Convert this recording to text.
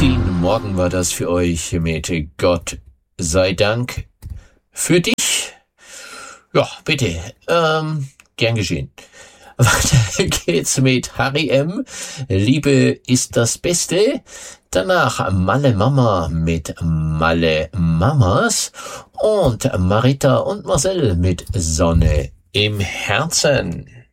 Guten Morgen war das für euch mit Gott sei Dank für dich. Ja, bitte, gern geschehen. Weiter geht's mit Harry M. Liebe ist das Beste. Danach Malle Mama mit Malle Mamas und Marita und Marcel mit Sonne im Herzen.